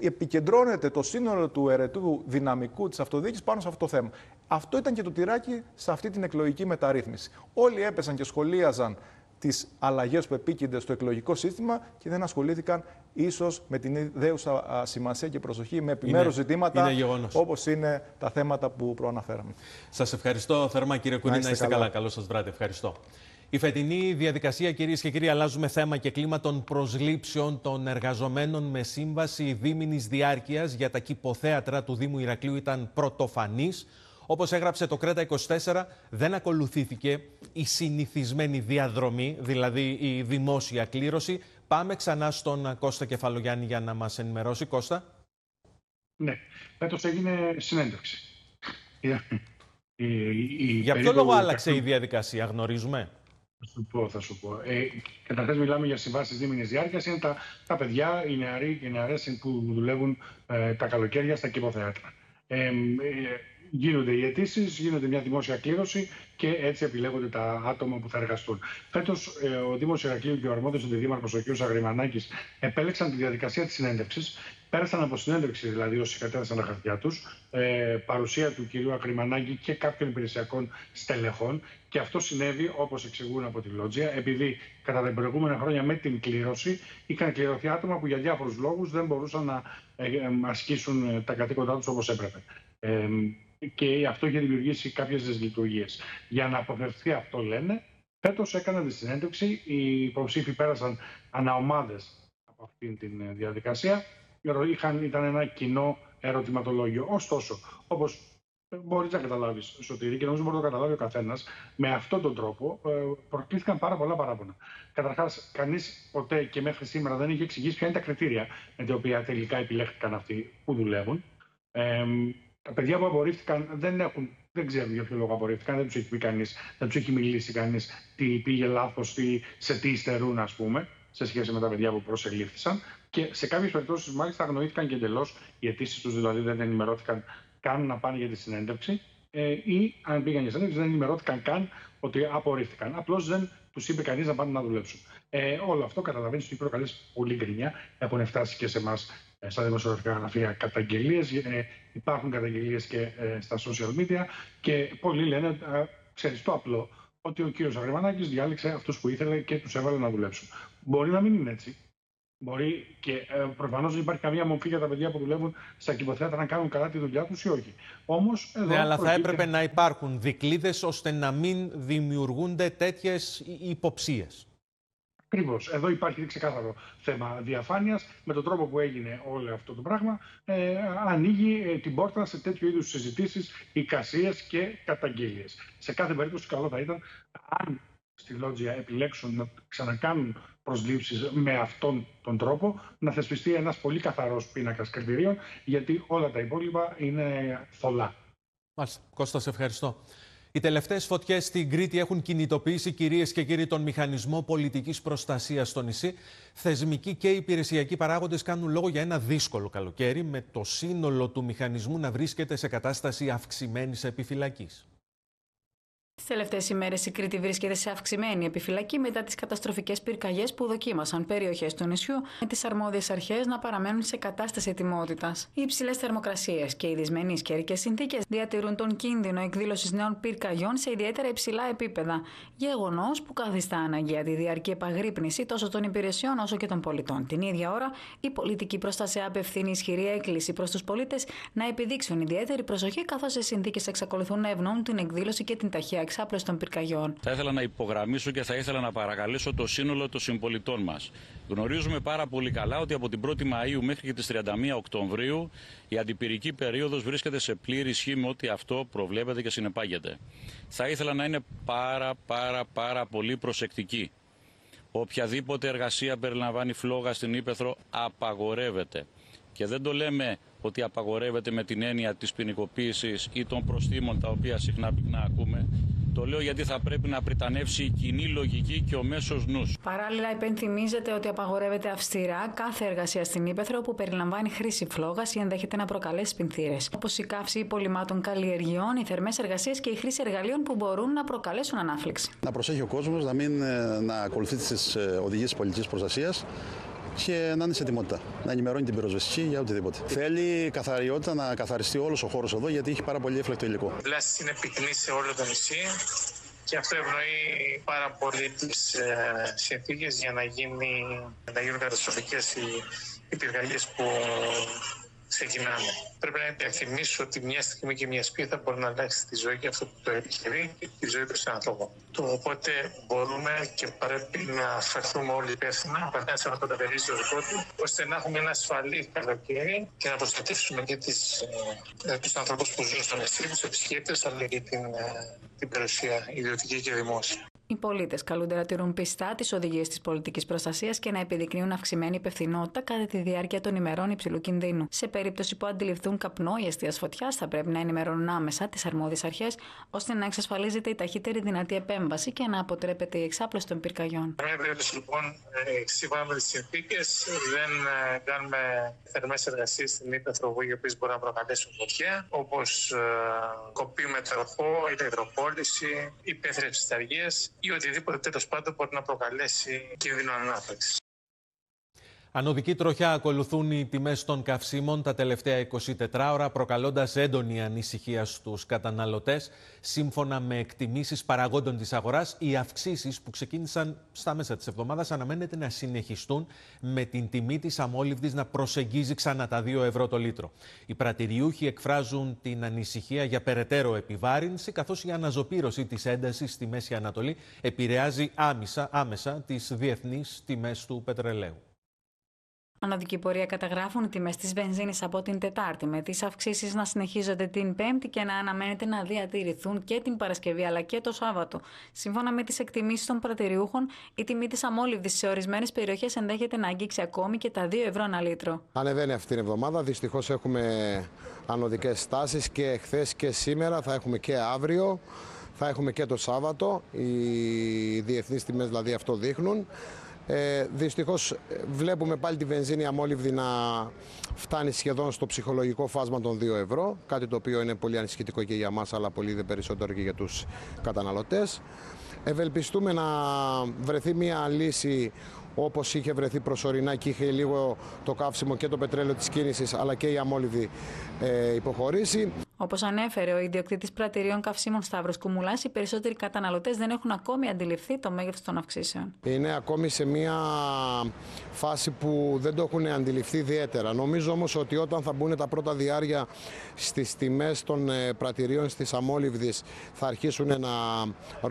επικεντρώνεται το σύνολο του αιρετού δυναμικού της αυτοδιοίκησης πάνω σε αυτό το θέμα. Αυτό ήταν και το τυράκι σε αυτή την εκλογική μεταρρύθμιση. Όλοι έπεσαν και σχολίαζαν τις αλλαγές που επίκυνται στο εκλογικό σύστημα και δεν ασχολήθηκαν ίσως με την ιδέουσα σημασία και προσοχή με επιμέρους ζητήματα όπως είναι τα θέματα που προαναφέραμε. Σας ευχαριστώ θερμά, κύριε Κούνη. Να είστε καλά. Καλό σας βράδυ. Ευχαριστώ. Η φετινή διαδικασία, κυρίες και κύριοι, αλλάζουμε θέμα και κλίμα των προσλήψεων των εργαζομένων με σύμβαση δίμηνης διάρκειας για τα κηποθέατρα του Δήμου Ηρακλείου ήταν πρωτοφανής. Όπως έγραψε το Κρέτα 24, δεν ακολουθήθηκε η συνηθισμένη διαδρομή, δηλαδή η δημόσια κλήρωση. Πάμε ξανά στον Κώστα Κεφαλογιάννη για να μας ενημερώσει. Κώστα. Ναι, φέτος έγινε συνέντευξη. Για ποιο λόγο άλλαξε η διαδικασία, γνωρίζουμε? Θα σου πω. Καταρχάς μιλάμε για συμβάσεις δίμηνης διάρκειας. Είναι τα παιδιά, οι νεαροί και οι νεαρές που δουλεύουν τα καλοκαίρια στα κηποθέατρα. Γίνονται οι αιτήσεις, γίνεται μια δημόσια κλήρωση και έτσι επιλέγονται τα άτομα που θα εργαστούν. Φέτος, ο Δήμος Ηρακλείου και ο αρμόδιος αντιδήμαρχος, ο κ. Αγριμανάκης, επέλεξαν τη διαδικασία της συνέντευξης. Πέρασαν από συνέντευξη δηλαδή όσοι κατέθεσαν τα χαρτιά τους, παρουσία του κ. Αγριμανάκη και κάποιων υπηρεσιακών στελεχών. Και αυτό συνέβη, όπως εξηγούν από τη Λότζια, επειδή κατά τα προηγούμενα χρόνια με την κλήρωση είχαν κληρωθεί άτομα που για διάφορους λόγους δεν μπορούσαν να ασκήσουν τα καθήκοντά τους όπως έπρεπε. Και αυτό είχε δημιουργήσει κάποιες δυσλειτουργίες. Για να αποφευθεί αυτό, λένε, φέτος έκαναν τη συνέντευξη. Οι υποψήφοι πέρασαν αναομάδες από αυτήν την διαδικασία. Ήταν ένα κοινό ερωτηματολόγιο. Ωστόσο, όπως μπορείς να καταλάβεις, Σωτήρη, και νομίζω μπορεί να το καταλάβει ο καθένας, με αυτόν τον τρόπο προκλήθηκαν πάρα πολλά παράπονα. Καταρχάς, κανείς ποτέ και μέχρι σήμερα δεν είχε εξηγήσει ποια είναι τα κριτήρια με τα οποία τελικά επιλέχθηκαν αυτοί που δουλεύουν. Τα παιδιά που απορρίφθηκαν δεν ξέρουν για ποιο λόγο απορρίφθηκαν, δεν τους έχει πει κανείς, δεν τους έχει μιλήσει κανείς τι πήγε λάθος, σε τι υστερούν, ας πούμε, σε σχέση με τα παιδιά που προσελήφθησαν. Και σε κάποιες περιπτώσεις, μάλιστα, αγνοήθηκαν και εντελώς οι αιτήσεις τους, δηλαδή δεν ενημερώθηκαν καν να πάνε για τη συνέντευξη, ή αν πήγαν για συνέντευξη, δεν ενημερώθηκαν καν ότι απορρίφθηκαν. Απλώς δεν τους είπε κανείς να πάνε να δουλέψουν. Όλο αυτό καταλαβαίνεις ότι προκαλέσει πολύ γκρινιά. Έχουν φτάσει και σε εμάς στα δημοσιογραφικά γραφεία καταγγελίες. Υπάρχουν καταγγελίες και στα social media και πολλοί λένε, ξέρεις το απλό, ότι ο κύριος Αγριμανάκης διάλεξε αυτούς που ήθελε και τους έβαλε να δουλέψουν. Μπορεί να μην είναι έτσι. Μπορεί και προφανώς δεν υπάρχει καμία μορφή για τα παιδιά που δουλεύουν στα κηποθέατρα να κάνουν καλά τη δουλειά τους ή όχι. Όμως, εδώ ναι, αλλά θα έπρεπε να υπάρχουν δικλείδες ώστε να μην δημιουργούνται τέτοιες υποψίες. Ακριβώς. Εδώ υπάρχει ξεκάθαρο θέμα διαφάνειας. Με τον τρόπο που έγινε όλο αυτό το πράγμα, ανοίγει την πόρτα σε τέτοιου είδους συζητήσεις, εικασίες και καταγγελίες. Σε κάθε περίπτωση, καλό θα ήταν, αν στη Λότζια επιλέξουν να ξανακάνουν προσλήψεις με αυτόν τον τρόπο, να θεσπιστεί ένας πολύ καθαρός πίνακας κριτηρίων, γιατί όλα τα υπόλοιπα είναι θολά. Μάλιστα. Κώστα, σε ευχαριστώ. Οι τελευταίες φωτιές στην Κρήτη έχουν κινητοποιήσει, κυρίες και κύριοι, τον μηχανισμό πολιτικής προστασίας στο νησί. Θεσμικοί και υπηρεσιακοί παράγοντες κάνουν λόγο για ένα δύσκολο καλοκαίρι, με το σύνολο του μηχανισμού να βρίσκεται σε κατάσταση αυξημένης επιφυλακής. Τις τελευταίες ημέρες η Κρήτη βρίσκεται σε αυξημένη επιφυλακή μετά τις καταστροφικές πυρκαγιές που δοκίμασαν περιοχές του νησιού, με τις αρμόδιες αρχές να παραμένουν σε κατάσταση ετοιμότητας. Οι υψηλές θερμοκρασίες και οι δυσμενείς καιρικές συνθήκες διατηρούν τον κίνδυνο εκδήλωσης νέων πυρκαγιών σε ιδιαίτερα υψηλά επίπεδα. Γεγονός που καθιστά αναγκαία τη διαρκή επαγρύπνηση τόσο των υπηρεσιών όσο και των πολιτών. Την ίδια ώρα, η πολιτική προστασία απευθύνει ισχυρή έκκληση προς τους πολίτες να επιδείξουν ιδιαίτερη προσοχή, καθώς οι συνθήκες εξακολουθούν να ευνοούν την εκδήλωση και την ταχεία εξάπλωση των πυρκαγιών. Θα ήθελα να υπογραμμίσω και θα ήθελα να παρακαλέσω το σύνολο των συμπολιτών μας. Γνωρίζουμε πάρα πολύ καλά ότι από την 1η Μαΐου μέχρι και τις 31 Οκτωβρίου η αντιπυρική περίοδος βρίσκεται σε πλήρη ισχύ με ό,τι αυτό προβλέπεται και συνεπάγεται. Θα ήθελα να είναι πάρα πολύ προσεκτικοί. Οποιαδήποτε εργασία περιλαμβάνει φλόγα στην ύπαιθρο απαγορεύεται. Και δεν το λέμε ότι απαγορεύεται με την έννοια της ποινικοποίησης ή των προστίμων τα οποία συχνά ακούμε. Το λέω γιατί θα πρέπει να πριτανεύσει η κοινή λογική και ο μέσος νους. Παράλληλα, υπενθυμίζεται ότι απαγορεύεται αυστηρά κάθε εργασία στην ύπαιθρο που περιλαμβάνει χρήση φλόγας ή ενδέχεται να προκαλέσει πινθύρες. Όπως η καύση υπολειμμάτων καλλιεργειών, οι θερμές εργασίες και η χρήση εργαλείων που μπορούν να προκαλέσουν ανάφλεξη. Να προσέχει ο κόσμος να ακολουθεί τις οδηγίες της πολιτικής προστασίας και να είναι σε ετοιμότητα. Να ενημερώνει την πυροσβεστική για οτιδήποτε. Θέλει καθαριότητα, να καθαριστεί όλος ο χώρος εδώ, γιατί έχει πάρα πολύ έφλεκτο υλικό. Η βλάση είναι πυκνή σε όλο το νησί και αυτό ευνοεί πάρα πολύ τις συνθήκες για να γίνουν καταστροφικές οι πυρκαγιές που ξεκινάμε. Πρέπει να υπενθυμίσω ότι μια στιγμή και μια σπίθα μπορεί να αλλάξει τη ζωή και αυτό που το επιχειρεί και τη ζωή του συνανθρώπου. Οπότε μπορούμε και πρέπει να φερθούμε όλοι υπεύθυνα, ο καθένας να καταβερίζει το δικό του, ώστε να έχουμε ένα ασφαλή καλοκαίρι και να προστατεύσουμε και τους ανθρώπους που ζουν στο νησί, τους επισκέπτες, αλλά και την περιουσία ιδιωτική και δημόσια. Οι πολίτες καλούνται να τηρούν πιστά τις οδηγίες της πολιτικής προστασίας και να επιδεικνύουν αυξημένη υπευθυνότητα κατά τη διάρκεια των ημερών υψηλού κινδύνου. Σε περίπτωση που αντιληφθούν καπνό ή αιστείας φωτιάς, θα πρέπει να ενημερώνουν άμεσα τις αρμόδιες αρχές, ώστε να εξασφαλίζεται η ταχύτερη δυνατή επέμβαση και να αποτρέπεται η εξάπλωση των πυρκαγιών. Με περίπτωση λοιπόν, σύμφωνα με τις συνθήκες, δεν κάνουμε θερμές εργασίες στην ύπαιθρο, οι οποίες μπορούν να προκαλέσουν φωτιά, όπως κοπή με τροχό, ηλεκτροπόληση, υπαίθριες ψυταργίες ή οτιδήποτε τέλος πάντων μπορεί να προκαλέσει κίνδυνο ανάπτυξης. Ανωδική τροχιά ακολουθούν οι τιμές των καυσίμων τα τελευταία 24 ώρα, προκαλώντας έντονη ανησυχία στους καταναλωτές. Σύμφωνα με εκτιμήσεις παραγόντων της αγοράς, οι αυξήσεις που ξεκίνησαν στα μέσα της εβδομάδας αναμένεται να συνεχιστούν, με την τιμή της αμόλυβδης να προσεγγίζει ξανά τα 2 ευρώ το λίτρο. Οι πρατηριούχοι εκφράζουν την ανησυχία για περαιτέρω επιβάρυνση, καθώς η αναζωπήρωση της έντασης στη Μέση Ανατολή επηρεάζει άμεσα τις διεθνείς τιμές του πετρελαίου. Ανωδική πορεία καταγράφουν οι τιμές της βενζίνης από την Τετάρτη, με τις αυξήσεις να συνεχίζονται την Πέμπτη και να αναμένεται να διατηρηθούν και την Παρασκευή αλλά και το Σάββατο. Σύμφωνα με τις εκτιμήσεις των πρατηριούχων, η τιμή της αμόλυβδης σε ορισμένες περιοχές ενδέχεται να αγγίξει ακόμη και τα 2 ευρώ ανά λίτρο. Ανεβαίνει αυτή την εβδομάδα. Δυστυχώς έχουμε ανωδικές στάσεις και χθες και σήμερα, θα έχουμε και αύριο. Θα έχουμε και το Σάββατο. Οι διεθνείς τιμές δηλαδή αυτό δείχνουν. Δυστυχώς βλέπουμε πάλι τη βενζίνη αμόλυβδη να φτάνει σχεδόν στο ψυχολογικό φάσμα των 2 ευρώ, κάτι το οποίο είναι πολύ ανησυχητικό και για μας, αλλά πολύ δε περισσότερο και για τους καταναλωτές. Ευελπιστούμε να βρεθεί μια λύση όπως είχε βρεθεί προσωρινά και είχε λίγο το καύσιμο και το πετρέλαιο της κίνησης, αλλά και η αμόλυβδη υποχωρήσει. Όπως ανέφερε ο ιδιοκτήτης πρατηρίων καυσίμων Σταύρος Κουμουλάς, οι περισσότεροι καταναλωτές δεν έχουν ακόμη αντιληφθεί το μέγεθος των αυξήσεων. Είναι ακόμη σε μια φάση που δεν το έχουν αντιληφθεί ιδιαίτερα. Νομίζω όμως ότι όταν θα μπουν τα πρώτα διάρκεια στις τιμές των πρατηρίων στις αμόλυβδης, θα αρχίσουν να